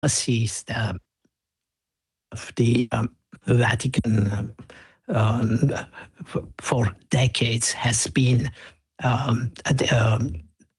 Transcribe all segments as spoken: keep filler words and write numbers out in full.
sees the, of the um, Vatican um, for, for decades has been um, um,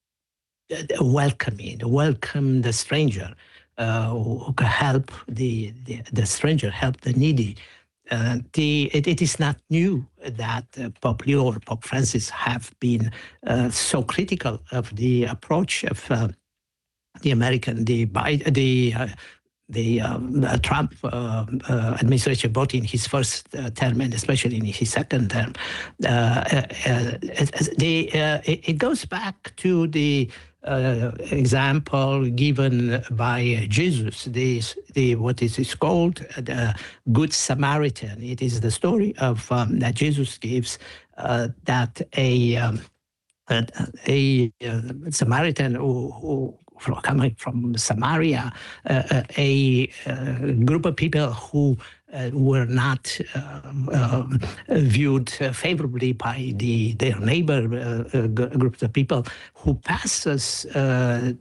welcoming, welcome the stranger, uh, who can help the, the, the stranger, help the needy. Uh, the, it, it is not new that uh, Pope Leo or Pope Francis have been uh, so critical of the approach of uh, the American, the the uh, the um, uh, Trump uh, uh, administration, both in his first uh, term and especially in his second term. Uh, uh, uh, the, uh, it, it goes back to the uh, example given by Jesus, the, the what is is called the Good Samaritan. It is the story of um, that Jesus gives uh, that a um, a, a, a Samaritan who, who coming from Samaria, uh, a, a group of people who uh, were not um, uh, viewed favorably by the their neighbor uh, uh, groups of people who passes uh,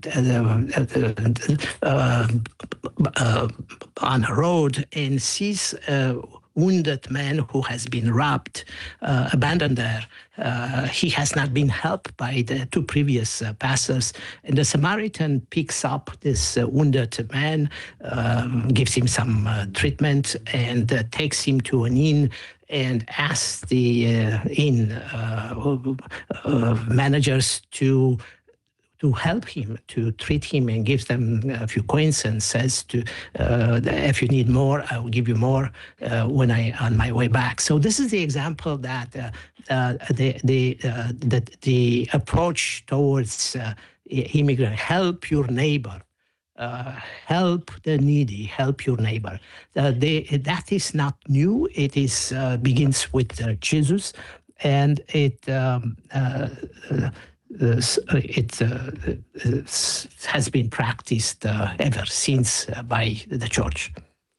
uh, uh, uh, on a road and sees a wounded man who has been robbed, uh, abandoned there. Uh, he has not been helped by the two previous uh, passers. And the Samaritan picks up this uh, wounded man, um, gives him some uh, treatment, and uh, takes him to an inn and asks the uh, inn uh, uh, managers to to help him, to treat him, and gives them a few coins and says, to, uh, if you need more, I will give you more uh, when I on my way back. So this is the example that uh, uh, the the, uh, the the approach towards uh, immigrant, help your neighbor, uh, help the needy, help your neighbor. Uh, they, that is not new. It is uh, begins with uh, Jesus, and it. Um, uh, uh, Uh, it uh, has been practiced uh, ever since uh, by the church.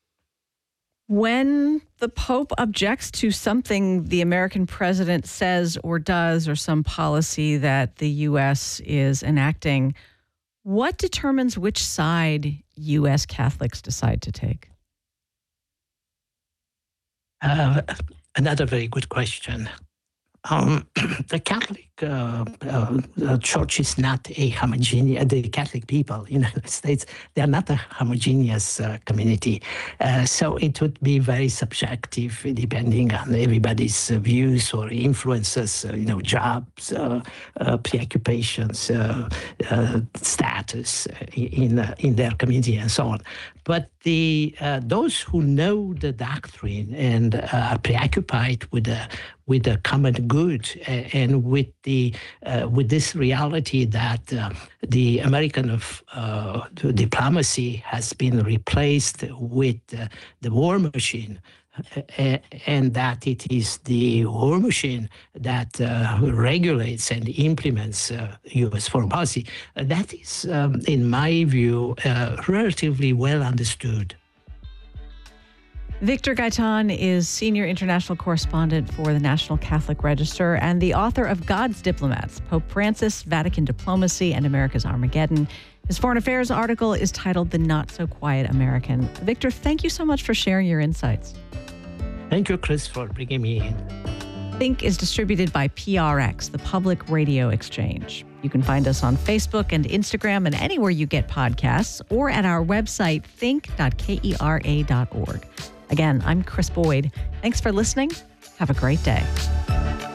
When the Pope objects to something the American president says or does, or some policy that the U S is enacting, what determines which side U S Catholics decide to take? Uh, another very good question. Um, the Catholic uh, uh, Church is not a homogeneous, the Catholic people in the United States, they are not a homogeneous uh, community. Uh, so it would be very subjective depending on everybody's uh, views or influences, uh, you know, jobs, uh, uh, preoccupations, uh, uh, status in, uh, in their community and so on. But the uh, those who know the doctrine and uh, are preoccupied with the with the common good uh, and with the uh, with this reality that uh, the American of uh, diplomacy has been replaced with uh, the war machine. Uh, and that it is the war machine that uh, regulates and implements uh, U S foreign policy. Uh, that is, um, in my view, uh, relatively well understood. Victor Gaitan is Senior International Correspondent for the National Catholic Register and the author of God's Diplomats, Pope Francis, Vatican Diplomacy, and America's Armageddon. His foreign affairs article is titled The Not-So-Quiet American. Victor, thank you so much for sharing your insights. Thank you, Chris, for bringing me in. Think is distributed by P R X, the Public Radio Exchange. You can find us on Facebook and Instagram and anywhere you get podcasts, or at our website, think dot kera dot org. Again, I'm Chris Boyd. Thanks for listening. Have a great day.